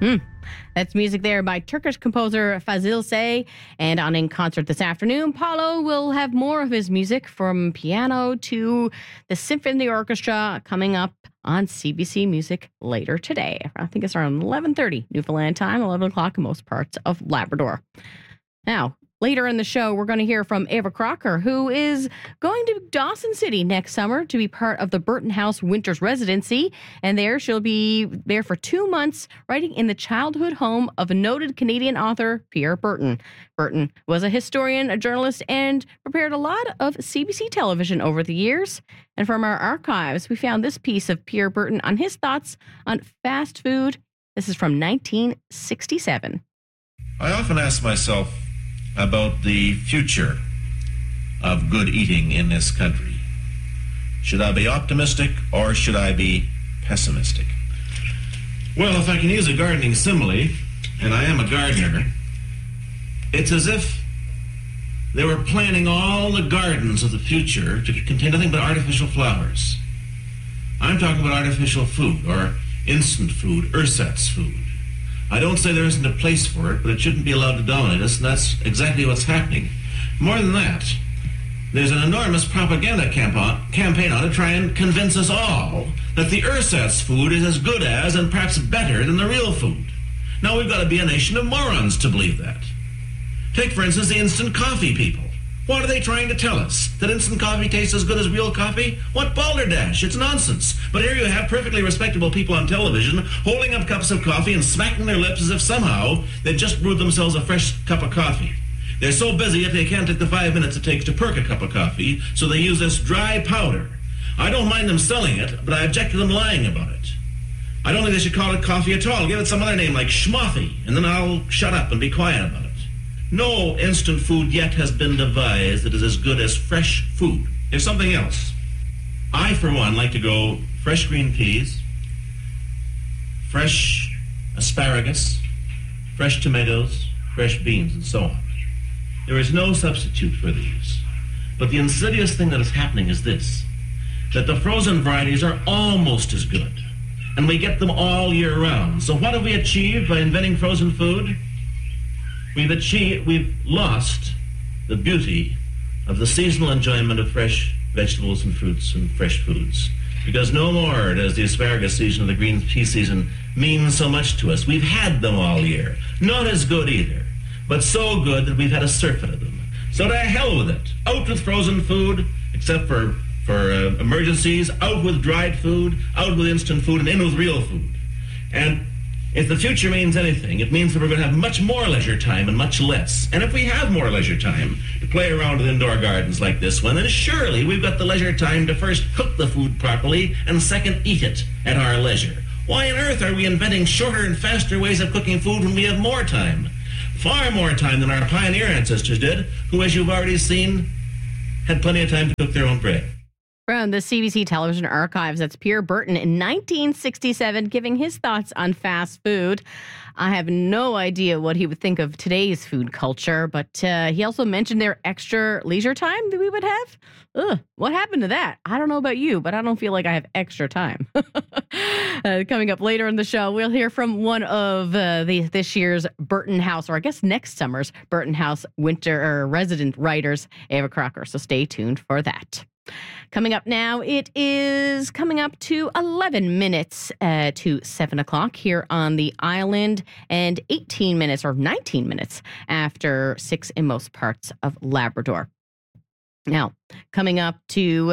That's music there by Turkish composer Fazil Say. And on In Concert this afternoon, Paulo will have more of his music from piano to the symphony orchestra coming up on CBC Music later today. I think it's around 11:30 Newfoundland time, 11 o'clock in most parts of Labrador. Now, later in the show, we're going to hear from Ava Crocker, who is going to Dawson City next summer to be part of the Burton House Winter's Residency. And there she'll be there for 2 months, writing in the childhood home of a noted Canadian author, Pierre Burton. Burton was a historian, a journalist, and prepared a lot of CBC television over the years. And from our archives, we found this piece of Pierre Burton on his thoughts on fast food. This is from 1967. I often ask myself about the future of good eating in this country. Should I be optimistic or should I be pessimistic? Well, if I can use a gardening simile, and I am a gardener, it's as if they were planning all the gardens of the future to contain nothing but artificial flowers. I'm talking about artificial food, or instant food, ersatz food. I don't say there isn't a place for it, but it shouldn't be allowed to dominate us, and that's exactly what's happening. More than that, there's an enormous propaganda campaign on to try and convince us all that the ersatz food is as good as and perhaps better than the real food. Now, we've got to be a nation of morons to believe that. Take, for instance, the instant coffee people. What are they trying to tell us? That instant coffee tastes as good as real coffee? What balderdash? It's nonsense. But here you have perfectly respectable people on television holding up cups of coffee and smacking their lips as if somehow they'd just brewed themselves a fresh cup of coffee. They're so busy that they can't take the 5 minutes it takes to perk a cup of coffee, so they use this dry powder. I don't mind them selling it, but I object to them lying about it. I don't think they should call it coffee at all. Give it some other name like schmoffy, and then I'll shut up and be quiet about it. No instant food yet has been devised that is as good as fresh food. There's something else. I, for one, like to grow fresh green peas, fresh asparagus, fresh tomatoes, fresh beans, and so on. There is no substitute for these. But the insidious thing that is happening is this, that the frozen varieties are almost as good, and we get them all year round. So what have we achieved by inventing frozen food? We've lost the beauty of the seasonal enjoyment of fresh vegetables and fruits and fresh foods. Because no more does the asparagus season or the green pea season mean so much to us. We've had them all year. Not as good either, but so good that we've had a surfeit of them. So to hell with it. Out with frozen food, except for emergencies. Out with dried food, out with instant food, and in with real food. And if the future means anything, it means that we're going to have much more leisure time and much less. And if we have more leisure time to play around with indoor gardens like this one, then surely we've got the leisure time to first cook the food properly and second eat it at our leisure. Why on earth are we inventing shorter and faster ways of cooking food when we have more time? Far more time than our pioneer ancestors did, who, as you've already seen, had plenty of time to cook their own bread. From the CBC television archives, that's Pierre Burton in 1967 giving his thoughts on fast food. I have no idea what he would think of today's food culture, but he also mentioned their extra leisure time that we would have. Ugh, what happened to that? I don't know about you, but I don't feel like I have extra time. Coming up later in the show, we'll hear from one of this year's Burton House, or I guess next summer's Burton House winter resident writers, Ava Crocker. So stay tuned for that. Coming up now, it is coming up to 11 minutes to 7 o'clock here on the island, and 18 minutes or 19 minutes after 6 in most parts of Labrador. Now, coming up to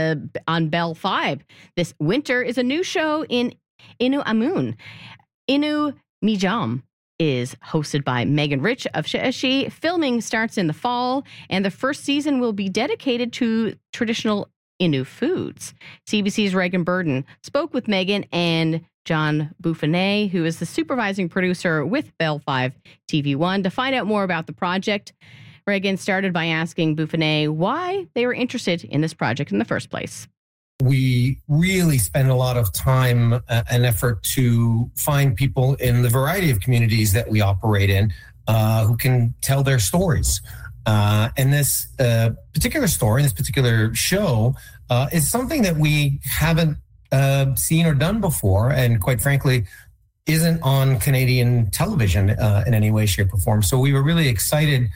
on Bell 5 this winter is a new show in Inu Amun. Inu Mijam is hosted by Megan Rich of She'eshi. Filming starts in the fall, and the first season will be dedicated to traditional Innu foods. CBC's Regan Burden spoke with Megan and John Bouffenet, who is the supervising producer with Bell 5 TV1, to find out more about the project. Regan started by asking Bouffenet why they were interested in this project in the first place. We really spend a lot of time and effort to find people in the variety of communities that we operate in who can tell their stories. And this particular story, this particular show, is something that we haven't seen or done before. And quite frankly, isn't on Canadian television in any way, shape, or form. So we were really excited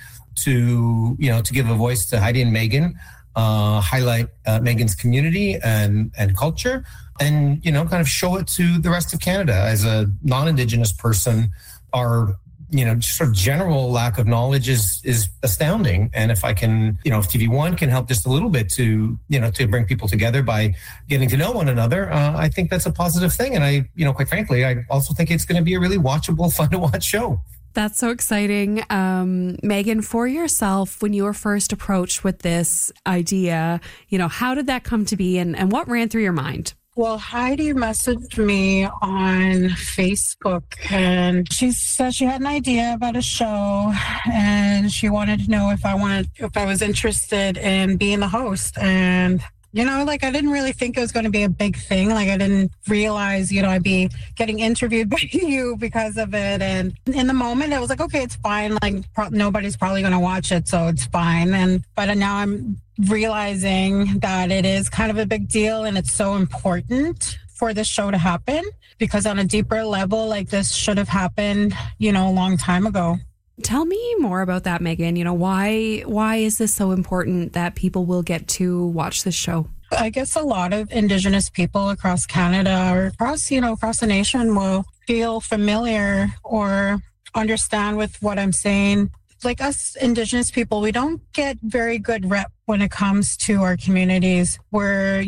to give a voice to Heidi and Megan, highlight Megan's community and culture, and kind of show it to the rest of Canada. As a non-Indigenous person, our sort of general lack of knowledge is astounding. And if I can, if TV1 can help just a little bit to bring people together by getting to know one another, I think that's a positive thing. And I, quite frankly, I also think it's going to be a really watchable, fun to watch show. That's so exciting. Megan, for yourself, when you were first approached with this idea, how did that come to be and what ran through your mind? Well, Heidi messaged me on Facebook and she said she had an idea about a show and she wanted to know if I was interested in being the host. And I didn't really think it was going to be a big thing. Like, I didn't realize, I'd be getting interviewed by you because of it. And in the moment, I was like, okay, it's fine. Like, nobody's probably going to watch it, so it's fine. But now I'm realizing that it is kind of a big deal and it's so important for this show to happen, because on a deeper level, like, this should have happened, a long time ago. Tell me more about that, Megan. Why is this so important that people will get to watch this show? I guess a lot of Indigenous people across Canada or across the nation will feel familiar or understand with what I'm saying. Like, us Indigenous people, we don't get very good rep when it comes to our communities. We're,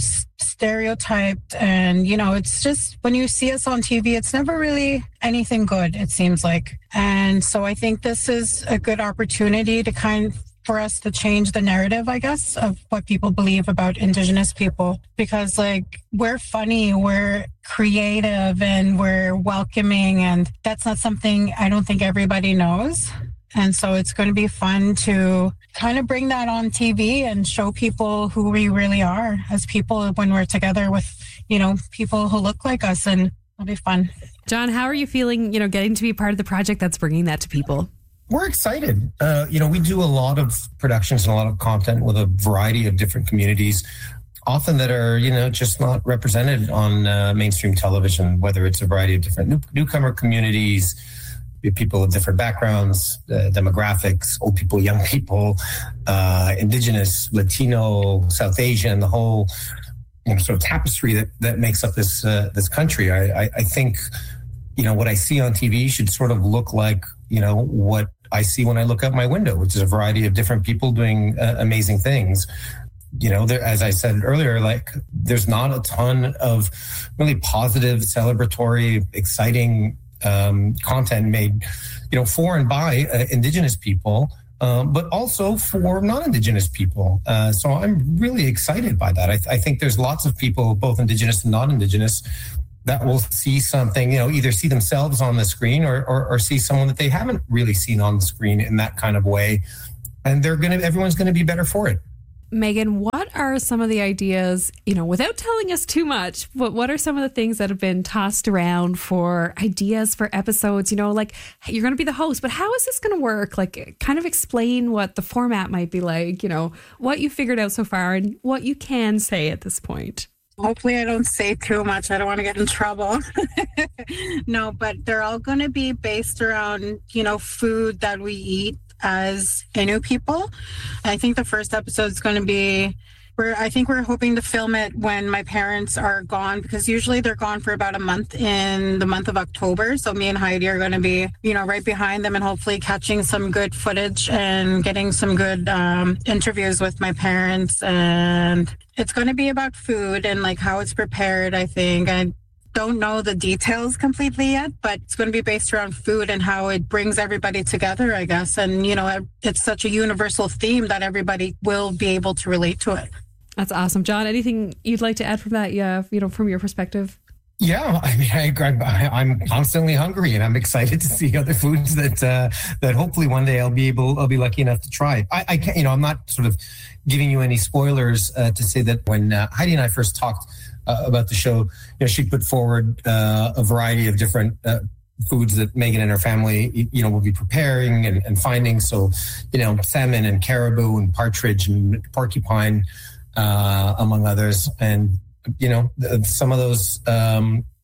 stereotyped and, it's just when you see us on TV, it's never really anything good, it seems like. And so I think this is a good opportunity for us to change the narrative, I guess, of what people believe about Indigenous people. Because, we're funny, we're creative, and we're welcoming. And that's not something I don't think everybody knows. And so it's going to be fun to kind of bring that on TV and show people who we really are as people when we're together with, people who look like us, and it'll be fun. John, how are you feeling, getting to be part of the project that's bringing that to people? We're excited. We do a lot of productions and a lot of content with a variety of different communities, often that are, just not represented on mainstream television, whether it's a variety of different newcomer communities, people of different backgrounds, demographics, old people, young people, Indigenous, Latino, South Asian, the whole sort of tapestry that makes up this country. I think, what I see on TV should sort of look like, what I see when I look out my window, which is a variety of different people doing amazing things. As I said earlier, there's not a ton of really positive, celebratory, exciting content made, for and by Indigenous people, but also for non-Indigenous people. So I'm really excited by that. I think there's lots of people, both Indigenous and non-Indigenous, that will see something, either see themselves on the screen or see someone that they haven't really seen on the screen in that kind of way. And everyone's going to be better for it. Megan, what are some of the ideas, without telling us too much, what are some of the things that have been tossed around for ideas for episodes? Hey, you're going to be the host, but how is this going to work? Kind of explain what the format might be like, what you figured out so far and what you can say at this point. Hopefully I don't say too much. I don't want to get in trouble. No, but they're all going to be based around, food that we eat as Innu people. I think the first episode is going to be, we're hoping to film it when my parents are gone, because usually they're gone for about a month in the month of October. So me and Heidi are going to be, right behind them and hopefully catching some good footage and getting some good interviews with my parents. And it's going to be about food and how it's prepared, I think. I don't know the details completely yet, but it's going to be based around food and how it brings everybody together, I guess. And, it's such a universal theme that everybody will be able to relate to it. That's awesome. John, anything you'd like to add from that, from your perspective? Yeah, I'm constantly hungry, and I'm excited to see other foods that hopefully one day I'll be lucky enough to try. I can't, I'm not sort of giving you any spoilers to say that when Heidi and I first talked about the show, she put forward a variety of different foods that Megan and her family, will be preparing and finding. So, salmon and caribou and partridge and porcupine, among others. And, some of those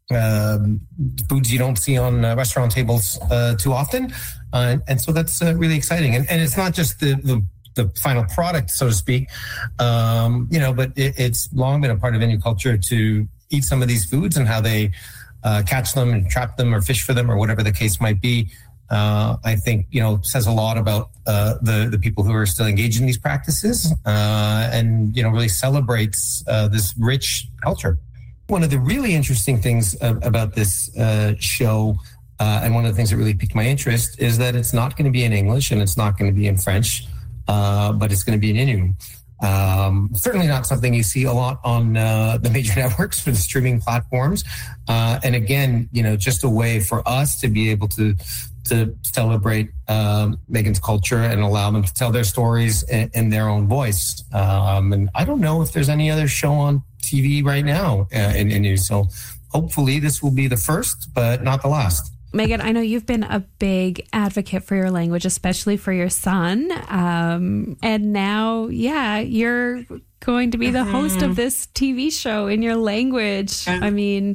foods you don't see on restaurant tables too often. And so that's really exciting. And it's not just the final product, so to speak, but it's long been a part of Innu culture to eat some of these foods and how they catch them and trap them or fish for them or whatever the case might be. I think, says a lot about the people who are still engaged in these practices and, really celebrates this rich culture. One of the really interesting things about this show, and one of the things that really piqued my interest, is that it's not going to be in English and it's not going to be in French, but it's going to be in Innu. Certainly not something you see a lot on the major networks or the streaming platforms. And again, just a way for us to be able to celebrate Megan's culture and allow them to tell their stories in their own voice. And I don't know if there's any other show on TV right now in Innu. So hopefully this will be the first, but not the last. Megan, I know you've been a big advocate for your language, especially for your son. And now, you're going to be the host of this TV show in your language. I mean,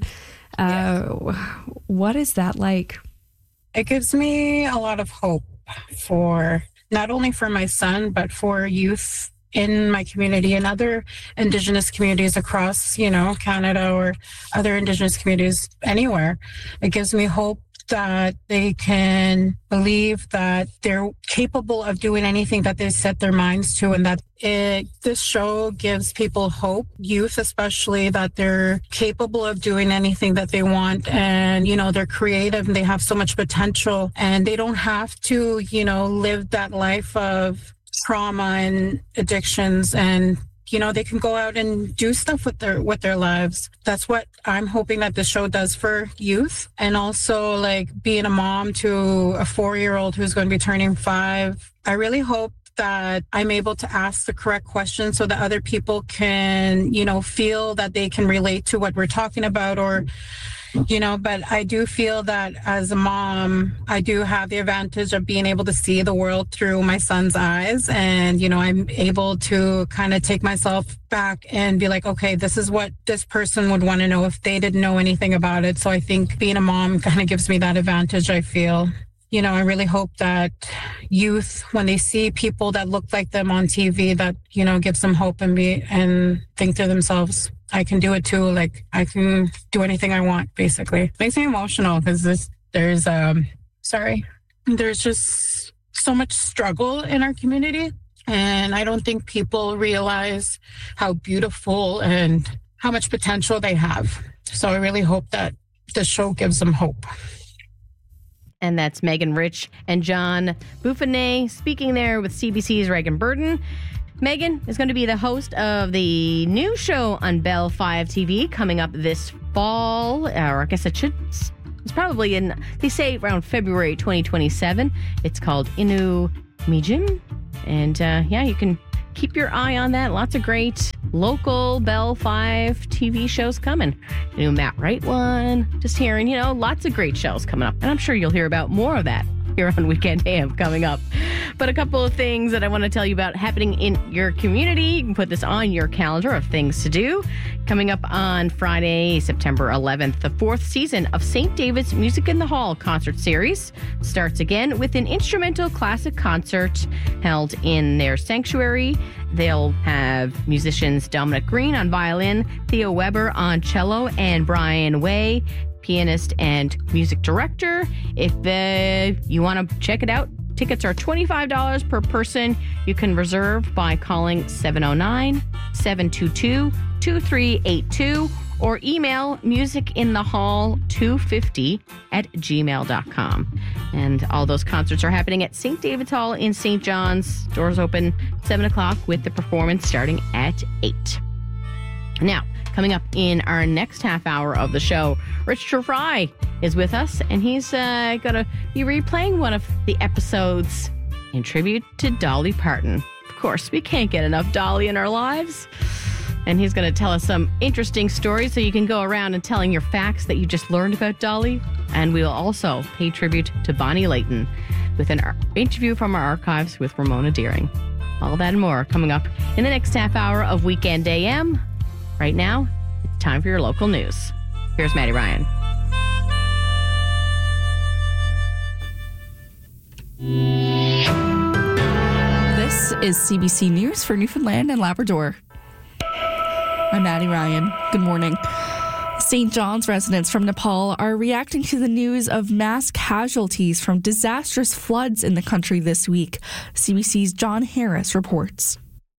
what is that like? It gives me a lot of hope for not only for my son, but for youth in my community and other Indigenous communities across, Canada or other Indigenous communities anywhere. It gives me hope that they can believe that they're capable of doing anything that they set their minds to, and that this show gives people hope, youth especially, that they're capable of doing anything that they want, and they're creative and they have so much potential, and they don't have to live that life of trauma and addictions, and they can go out and do stuff with their lives. That's what I'm hoping that the show does for youth. And also, like, being a mom to a 4-year-old who's going to be turning 5, I really hope that I'm able to ask the correct questions so that other people can, feel that they can relate to what we're talking about, or but I do feel that as a mom, I do have the advantage of being able to see the world through my son's eyes. And, I'm able to kind of take myself back and be like, okay, this is what this person would want to know if they didn't know anything about it. So I think being a mom kind of gives me that advantage, I feel. I really hope that youth, when they see people that look like them on TV, that, gives them hope and think to themselves, I can do it too. Like, I can do anything I want, basically. It makes me emotional because there's just so much struggle in our community. And I don't think people realize how beautiful and how much potential they have. So I really hope that the show gives them hope. And that's Megan Rich and John Bouffenay speaking there with CBC's Regan Burton. Megan is going to be the host of the new show on Bell 5 TV coming up this fall, or I guess it's probably they say around February 2027. It's called Innu Mijim. And you can keep your eye on that. Lots of great local Bell 5 TV shows coming. New Matt Wright one, just hearing, lots of great shows coming up. And I'm sure you'll hear about more of that here on Weekend AM coming up. But a couple of things that I want to tell you about happening in your community. You can put this on your calendar of things to do. Coming up on Friday, September 11th, the 4th season of St. David's Music in the Hall concert series starts again with an instrumental classic concert held in their sanctuary. They'll have musicians Dominic Green on violin, Theo Weber on cello, and Brian Way, pianist and music director. If you want to check it out, tickets are $25 per person. You can reserve by calling 709-722-2382 or email musicinthehall250@gmail.com. And all those concerts are happening at St. David's Hall in St. John's. Doors open 7 o'clock with the performance starting at 8. Now, coming up in our next half hour of the show, Richard Fry is with us, and he's going to be replaying one of the episodes in tribute to Dolly Parton. Of course, we can't get enough Dolly in our lives. And he's going to tell us some interesting stories so you can go around and telling your facts that you just learned about Dolly. And we'll also pay tribute to Bonnie Layton with an interview from our archives with Ramona Deering. All that and more coming up in the next half hour of Weekend AM. Right now, it's time for your local news. Here's Maddie Ryan. is CBC News for Newfoundland and Labrador. I'm Maddie Ryan. Good morning. St. John's residents from Nepal are reacting to the news of mass casualties from disastrous floods in the country this week. CBC's John Harris reports.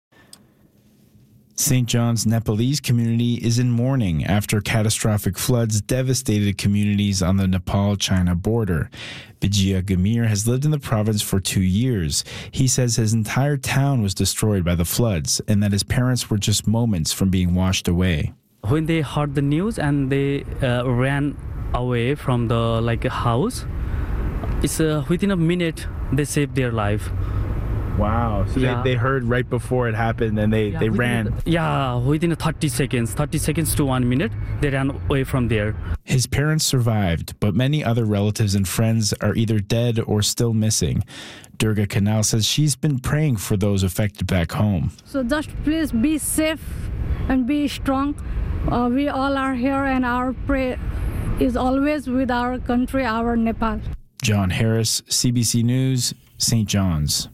St. John's Nepalese community is in mourning after catastrophic floods devastated communities on the Nepal-China border. Vijaya Gamir has lived in the province for 2 years. He says his entire town was destroyed by the floods and that his parents were just moments from being washed away. When they heard the news and they ran away from the house, it's within a minute they saved their life. Wow. So they heard right before it happened and they ran. Within 30 seconds to 1 minute, they ran away from there. His parents survived, but many other relatives and friends are either dead or still missing. Durga Kanal says she's been praying for those affected back home. So just please be safe and be strong. We all are here and our prayer is always with our country, our Nepal. John Harris, CBC News, St. John's.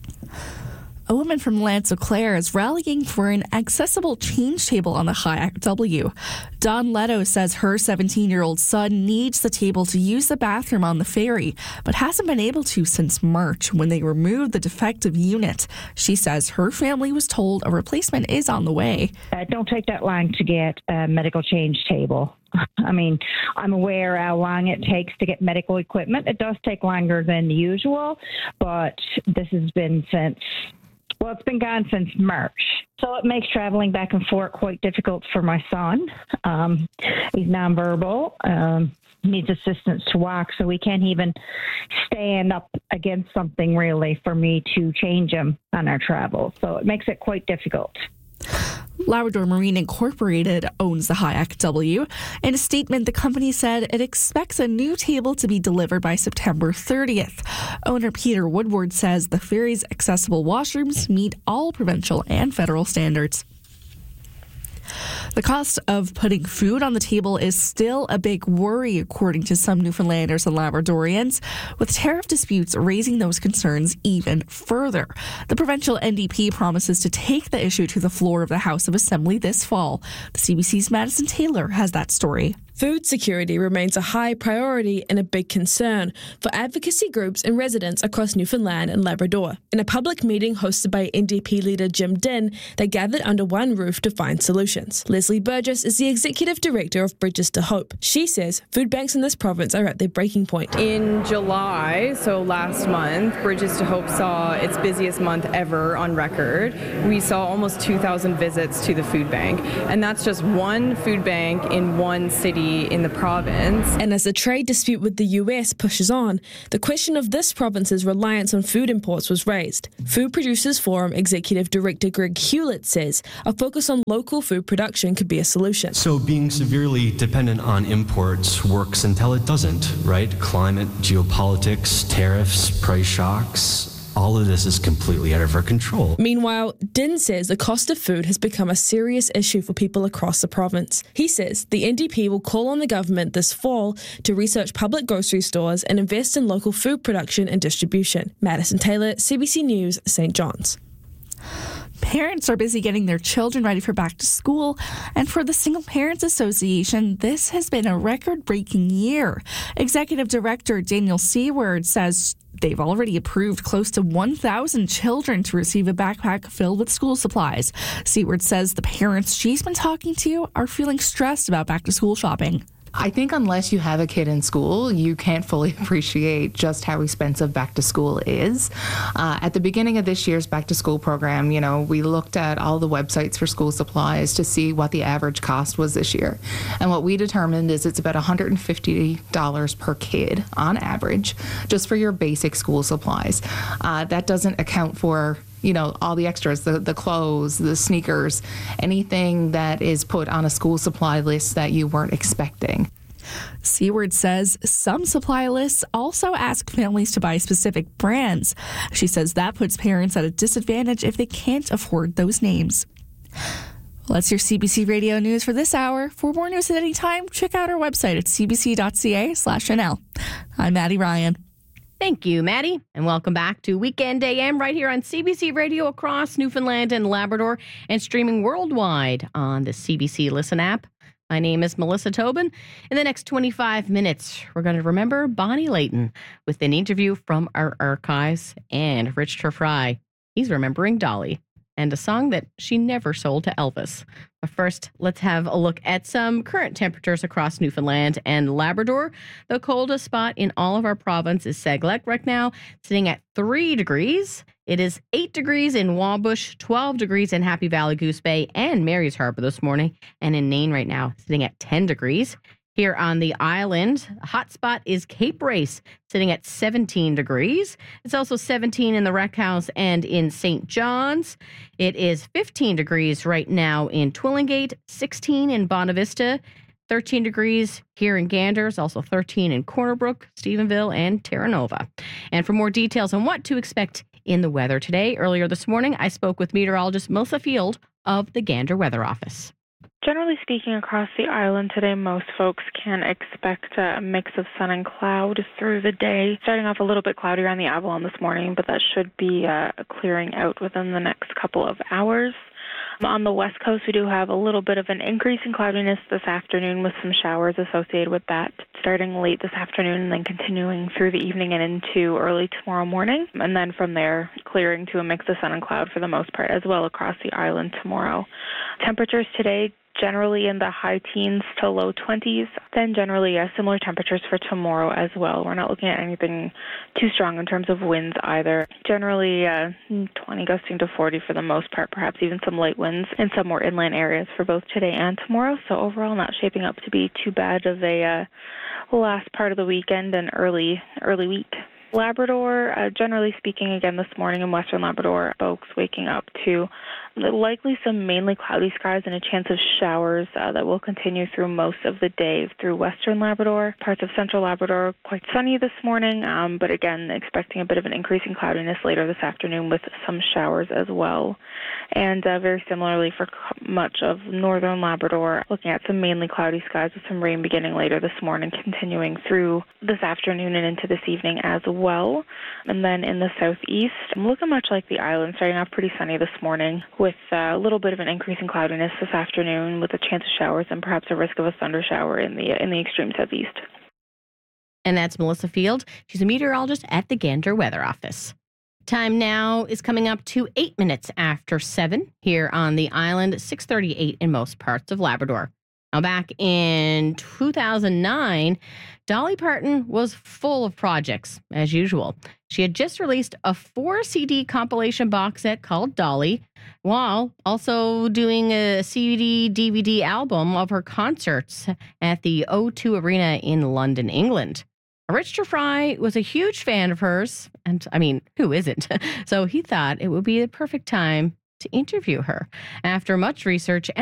A woman from L'Anse Eau Claire is rallying for an accessible change table on the High W. Dawn Leto says her 17-year-old son needs the table to use the bathroom on the ferry, but hasn't been able to since March when they removed the defective unit. She says her family was told a replacement is on the way. Don't take that long to get a medical change table. I mean, I'm aware how long it takes to get medical equipment. It does take longer than usual, but this has been it's been gone since March. So it makes traveling back and forth quite difficult for my son. He's nonverbal, needs assistance to walk, so he can't even stand up against something really for me to change him on our travel. So it makes it quite difficult. Labrador Marine Incorporated owns the High W. In a statement, the company said it expects a new table to be delivered by September 30th. Owner Peter Woodward says the ferry's accessible washrooms meet all provincial and federal standards. The cost of putting food on the table is still a big worry, according to some Newfoundlanders and Labradorians, with tariff disputes raising those concerns even further. The provincial NDP promises to take the issue to the floor of the House of Assembly this fall. The CBC's Madison Taylor has that story. Food security remains a high priority and a big concern for advocacy groups and residents across Newfoundland and Labrador. In a public meeting hosted by NDP leader Jim Dinn, they gathered under one roof to find solutions. Leslie Burgess is the executive director of Bridges to Hope. She says food banks in this province are at their breaking point. In July, so last month, Bridges to Hope saw its busiest month ever on record. We saw almost 2,000 visits to the food bank, and that's just one food bank in one city in the province. And as the trade dispute with the US pushes on, the question of this province's reliance on food imports was raised. Food Producers Forum Executive Director Greg Hewlett says a focus on local food production could be a solution. So being severely dependent on imports works until it doesn't, right? Climate, geopolitics, tariffs, price shocks. All of this is completely out of our control. Meanwhile, Dinn says the cost of food has become a serious issue for people across the province. He says the NDP will call on the government this fall to research public grocery stores and invest in local food production and distribution. Madison Taylor, CBC News, St. John's. Parents are busy getting their children ready for back to school, and for the Single Parents Association, this has been a record-breaking year. Executive Director Daniel Seward says they've already approved close to 1,000 children to receive a backpack filled with school supplies. Seward says the parents she's been talking to are feeling stressed about back-to-school shopping. I think unless you have a kid in school, you can't fully appreciate just how expensive back to school is. At the beginning of this year's back to school program, we looked at all the websites for school supplies to see what the average cost was this year. And what we determined is it's about $150 per kid on average, just for your basic school supplies. That doesn't account for all the extras, the clothes, the sneakers, anything that is put on a school supply list that you weren't expecting. Seward says some supply lists also ask families to buy specific brands. She says that puts parents at a disadvantage if they can't afford those names. Well, that's your CBC Radio News for this hour. For more news at any time, check out our website at cbc.ca/NL. I'm Maddie Ryan. Thank you, Maddie, and welcome back to Weekend AM right here on CBC Radio across Newfoundland and Labrador and streaming worldwide on the CBC Listen app. My name is Melissa Tobin. In the next 25 minutes, we're going to remember Bonnie Layton with an interview from our archives, and Richard Fry. He's remembering Dolly and a song that she never sold to Elvis. But first, let's have a look at some current temperatures across Newfoundland and Labrador. The coldest spot in all of our province is Saglec right now, sitting at 3 degrees. It is 8 degrees in Wabush, 12 degrees in Happy Valley, Goose Bay, and Mary's Harbour this morning. And in Nain right now, sitting at 10 degrees. Here on the island, a hot spot is Cape Race, sitting at 17 degrees. It's also 17 in the Rec House and in St. John's. It is 15 degrees right now in Twillingate, 16 in Bonavista, 13 degrees here in Ganders, also 13 in Corner Brook, Stephenville, and Terra Nova. And for more details on what to expect in the weather today, earlier this morning, I spoke with meteorologist Melissa Field of the Gander Weather Office. Generally speaking, across the island today, most folks can expect a mix of sun and cloud through the day. Starting off a little bit cloudy around the Avalon this morning, but that should be clearing out within the next couple of hours. On the west coast, we do have a little bit of an increase in cloudiness this afternoon with some showers associated with that starting late this afternoon and then continuing through the evening and into early tomorrow morning. And then from there, clearing to a mix of sun and cloud for the most part as well across the island tomorrow. Temperatures today generally in the high teens to low 20s, then generally similar temperatures for tomorrow as well. We're not looking at anything too strong in terms of winds either. Generally 20 gusting to 40 for the most part, perhaps even some light winds in some more inland areas for both today and tomorrow. So overall not shaping up to be too bad of a last part of the weekend and early week. Labrador, generally speaking, again this morning in Western Labrador, folks waking up to likely some mainly cloudy skies and a chance of showers that will continue through most of the day through Western Labrador. Parts of Central Labrador, quite sunny this morning, but again, expecting a bit of an increase in cloudiness later this afternoon with some showers as well. And very similarly for much of Northern Labrador, looking at some mainly cloudy skies with some rain beginning later this morning, continuing through this afternoon and into this evening as well. And then in the southeast, looking much like the island, starting off pretty sunny this morning with a little bit of an increase in cloudiness this afternoon with a chance of showers and perhaps a risk of a thunder shower in the extreme southeast. And that's Melissa Field. She's a meteorologist at the Gander Weather Office. Time now is coming up to 8 minutes after 7 here on the island, 6:38 in most parts of Labrador. Now, back in 2009, Dolly Parton was full of projects, as usual. She had just released a 4-CD compilation box set called Dolly, while also doing a CD-DVD album of her concerts at the O2 Arena in London, England. Richard Fry was a huge fan of hers, and I mean, who isn't? So he thought it would be the perfect time to interview her. After much research and